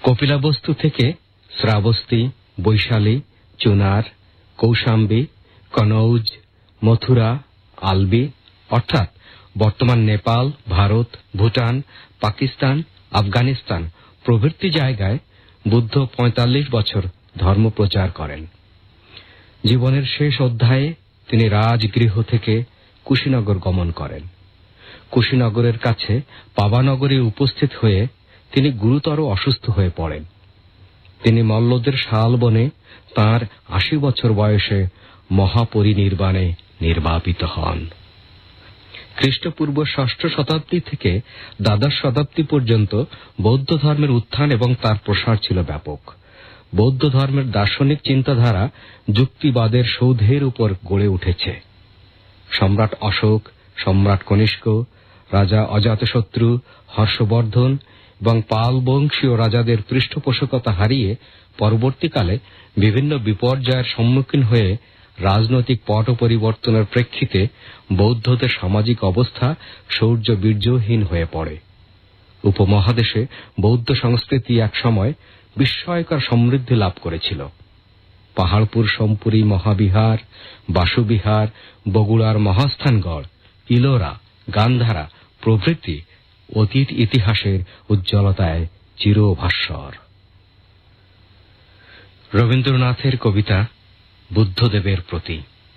কপিলাবস্তু থেকে শ্রাবস্তী, বৈশালী, চুনার, কৌশাম্বী, কনৌজ, মথুরা, আলবি অর্থাৎ বর্তমান নেপাল, ভারত, ভুটান, পাকিস্তান, আফগানিস্তান প্রভৃতি জায়গায় বুদ্ধ ৪৫ বছর ধর্ম প্রচার করেন। জীবনের শেষ অধ্যায়ে তিনি রাজগৃহ থেকে কুশীনগর গমন করেন। কুশীনগরের কাছে পাবানগরে উপস্থিত হয়ে তিনি গুরুতর অসুস্থ হয়ে পড়েন। তিনি মল্লদের শালবনে তাঁর ৮০ বছর বয়সে মহাপরিনির্বাণে নির্বাপিত হন। খ্রিস্টপূর্ব ৬ষ্ঠ শতাব্দী থেকে দ্বাদশ শতাব্দী পর্যন্ত বৌদ্ধ ধর্মের উত্থান এবং তার প্রসার ছিল ব্যাপক। বৌদ্ধ ধর্মের দার্শনিক চিন্তাধারা যুক্তিবাদের সৌধের উপর গড়ে উঠেছে। সম্রাট অশোক, সম্রাট কনিষ্ক, রাজা অজাতশত্রু, হর্ষবর্ধন এবং পাল বংশীয় রাজাদের পৃষ্ঠপোষকতা হারিয়ে পরবর্তীকালে বিভিন্ন বিপর্যয়ের সম্মুখীন হয়ে রাজনৈতিক পট পরিবর্তনের প্রেক্ষিতে বৌদ্ধদের সামাজিক অবস্থা শৌর্য বীর্যহীন হয়ে পড়ে। উপমহাদেশে বৌদ্ধ সংস্কৃতি একসময় বিস্ময়কর সমৃদ্ধি লাভ করেছিল। পাহাড়পুর সম্পুরী মহাবিহার, বাসুবিহার, বগুড়ার মহাস্থানগড়, ইলোরা, গান্ধারা প্রভৃতি অতীত ইতিহাসের উজ্জ্বলতায় চিরভাস্বর। রবীন্দ্রনাথের কবিতা বুদ্ধদেবের প্রতি।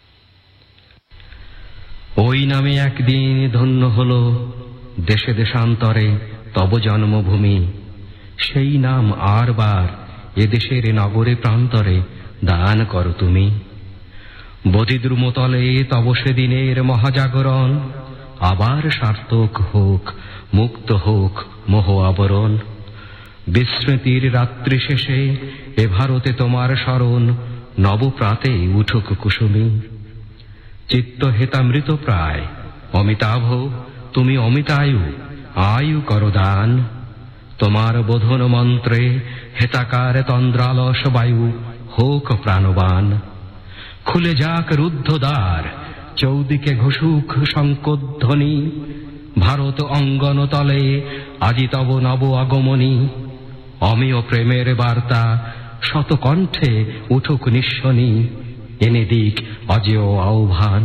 ওই নামে একদিন ধন্য হল দেশে দেশান্তরে তব জন্মভূমি, সেই নাম আর বার এদেশের নগরে প্রান্তরে দান করো তুমি। বোধিদ্রুমতলে তব সেদিনের মহাজাগরণ, আবার সার্থক হোক, মুক্ত হোক মোহ আবরণ। বিস্মৃতির রাত্রি শেষে এ ভারতে তোমার স্মরণ, নবপ্রাতে উঠুক কুসুমী। চিত্ত হেতামৃত প্রায় অমিতাভ, তুমি অমিতায়ু, আয়ু করো দান। তোমার বোধন মন্ত্রে হেতাকার তন্দ্রালস বায়ু হোক প্রাণবান। খুলে যাক রুদ্ধ দ্বার, চৌদিকে ঘোষুক শঙ্কধ্বনি। ভারত অঙ্গন তলে আজি তব নব আগমনী। অমেয় প্রেমের বার্তা শতকণ্ঠে উঠুক নিঃস্বনী, এনে দিক অজেয় আহ্বান।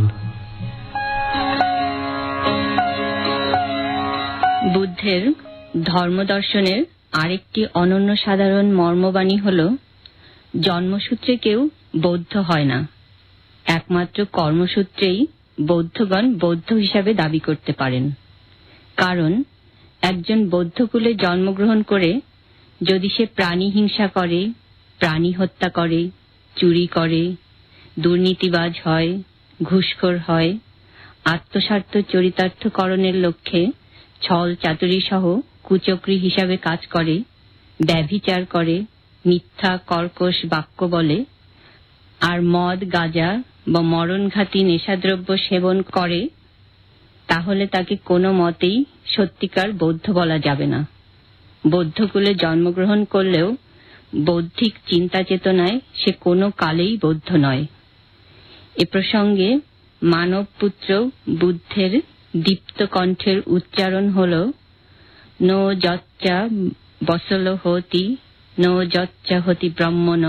বুদ্ধের ধর্মদর্শনের আরেকটি অনন্য সাধারণ মর্মবাণী হল, জন্মসূত্রে কেউ বৌদ্ধ হয় না, একমাত্র কর্মসূত্রেই বৌদ্ধগণ বৌদ্ধ হিসাবে দাবি করতে পারেন। কারণ একজন বৌদ্ধকুলে জন্মগ্রহণ করে যদি সে প্রাণী হিংসা করে, প্রাণী হত্যা করে, চুরি করে, দুর্নীতিবাজ হয়, ঘুষখোর হয়, আত্মস্বার্থ চরিতার্থকরণের লক্ষ্যে ছল চাতুরী সহ কুচক্রী হিসাবে কাজ করে, ব্যভিচার করে, মিথ্যা কর্কশ বাক্য বলে, আর মদ গাঁজা বা মরণঘাতী নেশাদ্রব্য সেবন করে, তাহলে তাকে কোনো মতেই সত্যিকার বৌদ্ধ বলা যাবে না। বৌদ্ধকুলে জন্মগ্রহণ করলেও বৌদ্ধিক চিন্তা চেতনায় সে কোনো কালেই বৌদ্ধ নয়। এ প্রসঙ্গে মানব পুত্র বুদ্ধের দীপ্ত কণ্ঠের উচ্চারণ হল, নো যচ্চা বসল হতি, নো যচ্চা হতি ব্রাহ্মণ,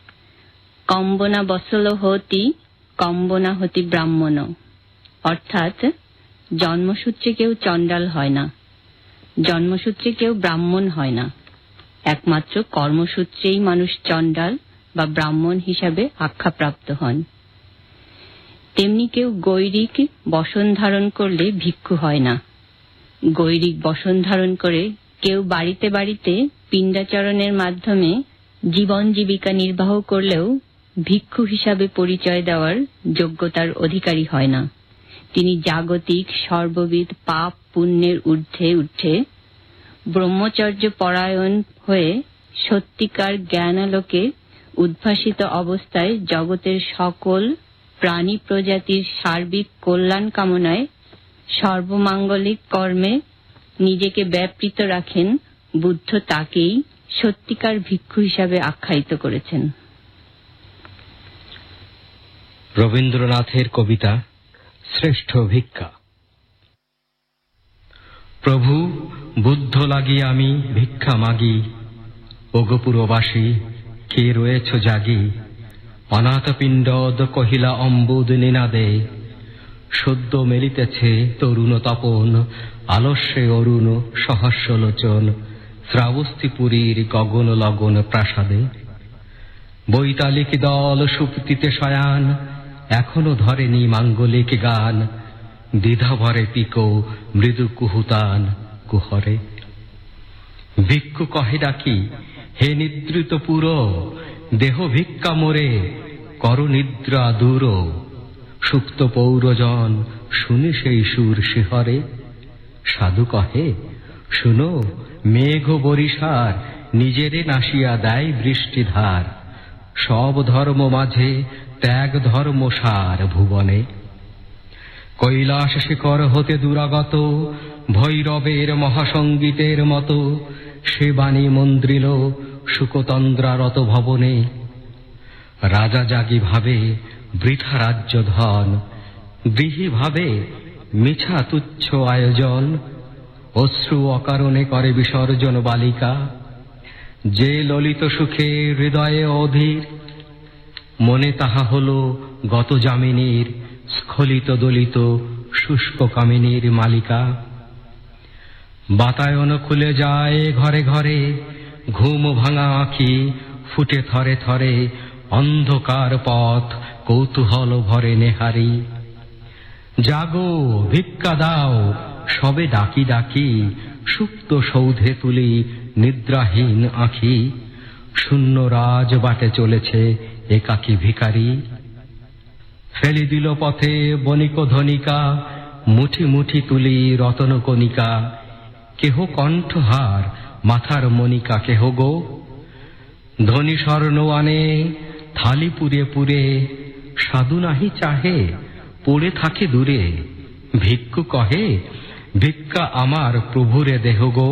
কম্বনা বসল হতি, কম্বনা হতি ব্রাহ্মণ। অর্থাৎ জন্মসূত্রে কেউ চণ্ডাল হয় না, জন্মসূত্রে কেউ ব্রাহ্মণ হয় না, একমাত্র কর্মসূত্রেই মানুষ চণ্ডাল বা ব্রাহ্মণ হিসাবে আখ্যাপ্রাপ্ত হন। তেমনি কেউ গৈরিক বসন ধারণ করলে ভিক্ষু হয় না। গৈরিক বসন ধারণ করে কেউ বাড়িতে বাড়িতে পিণ্ডাচরণের মাধ্যমে জীবন জীবিকা নির্বাহ করলেও ভিক্ষু হিসাবে পরিচয় দেওয়ার যোগ্যতার অধিকারী হয় না। তিনি জাগতিক সর্ববিধ পাপ পুণ্যের ঊর্ধ্বে উঠে ব্রহ্মচর্য পরায়ণ হয়ে সত্যিকার জ্ঞানালোকে উদ্ভাসিত অবস্থায় জগতের সকল প্রাণী প্রজাতির সার্বিক কল্যাণ কামনায় সর্বমাঙ্গলিক কর্মে নিজেকে ব্যাপৃত রাখেন। বুদ্ধ তাকেই সত্যিকার ভিক্ষু হিসাবে আখ্যায়িত করেছেন। রবীন্দ্রনাথের কবিতা শ্রেষ্ঠ ভিক্ষা। প্রভু, বুদ্ধ লাগি আমি ভিক্ষা মাগি, ওগপুরবাসী কে রয়েছ জাগি, অনাথপিণ্ডদ কহিলা অম্বুদ নিনাদে। সদ্য মেলিতেছে তরুণ তপন, আলস্যে অরুণ সহস্রলোচন, শ্রাবস্তিপুরীর গগন লগন প্রাসাদে। বৈতালিক দল সুপ্তিতে শয়ান, এখনো ধরেনি মাঙ্গলিক গান, দ্বিধাভরে পিকো মৃদু কুহুতান কুহরে। ভিক্ষু কহে ডাকি, হে নিদ্রিত পুর, দেহ ভিক্ষা মোরে কর নিদ্রা দূর। সুপ্ত পৌরজন শুনি সেই সুর শিহরে। সাধু কহে, শুনো মেঘ বরিশার, নিজেরে নাসিয়া দেয় বৃষ্টিধার। সব ধর্ম মাঝে ত্যাগ ধর্ম সার ভুবনে। কৈলাস শিখর হতে দুরাগত, ভৈরবের মহাসঙ্গীতের মতো, সে বাণী মন্দ্রিল শুকতন্দ্রারত ভবনে। রাজা জাগি ভাবে বৃথা রাজ্য ধন, গৃহী ভাবে মিছা তুচ্ছ আয়োজন। অশ্রু অকারণে করে বিসর্জন বালিকা, যে ললিত সুখে হৃদয়ে অধীর। মনে তাহা হল গত যামিনীর, স্খলিত দলিত শুষ্ক কামিনীর মালিকা। বাতায়ন খুলে যায় ঘরে ঘরে, ঘুম ভাঙা আঁখি ফুটে থরে থরে। অন্ধকার পথ কৌতূহল ভরে নেহারি। জাগো ভিক্ষা দাও সবে ডাকি ডাকি, সুপ্ত সৌধে তুলি নিদ্রাহীন আঁখি। শূন্য রাজ বাটে চলেছে একাকী ভিখারি। ফেলি দিল পথে বণিক ধনিকা, মুঠি মুঠি তুলি রতন কণিকা। কেহ কণ্ঠহার মাথার মণিকা কেহ গো, ধনী স্বর্ণ আনে থালি পুরে পুরে। সাধু নাহি চাহে পড়ে থাকে দূরে, ভিক্ষু কহে ভিক্ষা আমার প্রভুরে দেহ গো।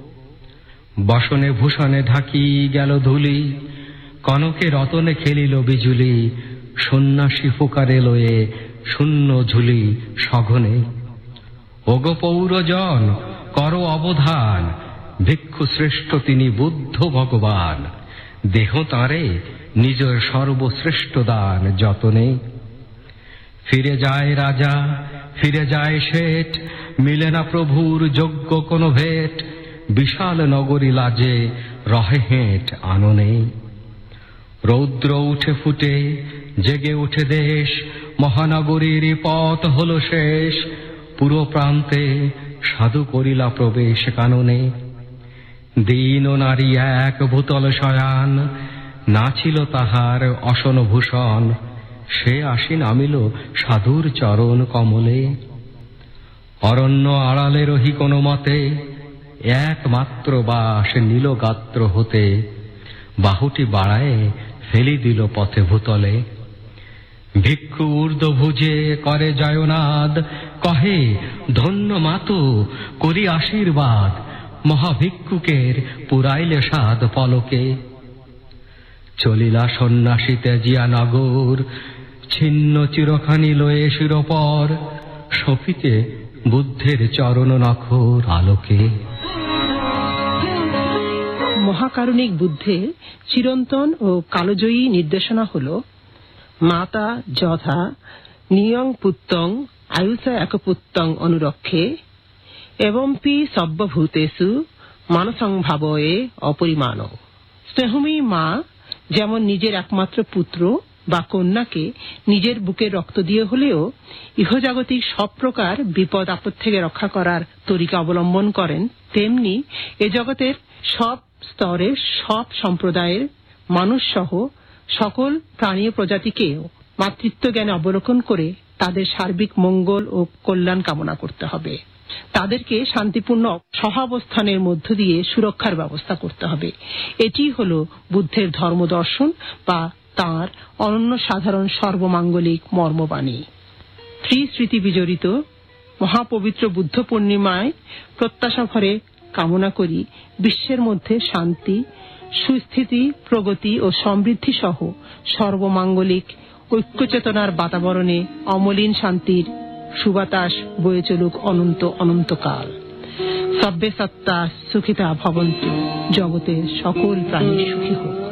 বসনে ভূষণে ঢাকি গেল ধুলি, কনকে রতনে খেলিল বিজুলি। সন্ন্যাসী ফুকারে লয়ে শূন্য ঝুলি সঘনে। ওগো পৌরজন কর অবধান, ভিক্ষু শ্রেষ্ঠ তিনি বুদ্ধ ভগবান। দেহ তাঁরে নিজের সর্বশ্রেষ্ঠ দান যতনে। ফিরে যায় রাজা ফিরে যায় শেঠ, মিলে না প্রভুর যোগ্য কোন ভেট। বিশাল নগরী লাজে রহে হেঁট আননে। রৌদ্র উঠে ফুটে জেগে উঠে দেশ, মহানগরীর পথ হল শেষ। পুরো প্রান্তে সাধু করিলা প্রবেশ কাননে। দীন নারী এক ভূতল শয়ান, না ছিল তাহার অসন ভূষণ। সে আসি নামিল সাধুর চরণ কমলে। অরণ্য আড়ালে রহি কোন মতে, একমাত্র বাস নীল গাত্র হতে। বাহুটি বাড়ায়ে ফেলি দিল পথে ভূতলে। ভিক্ষু ঊর্ধ্ব ভুজে করে জয়নাদ, কহে ধন্য মাতো করি আশীর্বাদ। মহাভিক্ষুকের পুরাইলে সাদ পলকে। চলিলা সন্ন্যাসী তেজিয়া নগর, ছিন্ন চিরখানি লয়ে শিরোপর। শোভিতে বুদ্ধের চরণ নখর আলোকে। মহাকারুণিক বুদ্ধের চিরন্তন ও কালজয়ী নির্দেশনা হল, মাতা যথা নিয়ং পুত্তং আয়ুষা একপুত্তং অনুরক্ষে, এবম্পি সর্বভূতেষু মানসংভাবয়ে অপরিমাণ। স্নেহময়ী মা যেমন নিজের একমাত্র পুত্র বা কন্যাকে নিজের বুকের রক্ত দিয়ে হলেও ইহজাগতিক সব প্রকার বিপদ আপদ থেকে রক্ষা করার তরিকা অবলম্বন করেন, তেমনি এ জগতের সব স্তরের সব সম্প্রদায়ের মানুষ সহ সকল প্রাণী প্রজাতিকেও মাতৃত্ব জ্ঞানে অবলোকন করে তাদের সার্বিক মঙ্গল ও কল্যাণ কামনা করতে হবে। তাদেরকে শান্তিপূর্ণ সহাবস্থানের মধ্য দিয়ে সুরক্ষার ব্যবস্থা করতে হবে। এটি হল বুদ্ধের ধর্মদর্শন বা তাঁর অনন্য সাধারণ সর্বমাঙ্গলিক মর্মবাণী। ত্রিস্মৃতি বিজড়িত মহাপবিত্র বুদ্ধ পূর্ণিমায় প্রত্যাশা ভরে কামনা করি বিশ্বের মধ্যে শান্তি, সুস্থিতি, প্রগতি ও সমৃদ্ধি সহ সর্বমাঙ্গলিক ঐক্যচেতনার বাতাবরণে অমলিন শান্তির সুবাতাস বয়ে চলুক অনন্ত অনন্তকাল। সব্বে সত্তা সুখিতা ভবন্তু, জগতের সকল প্রাণী সুখী হোক।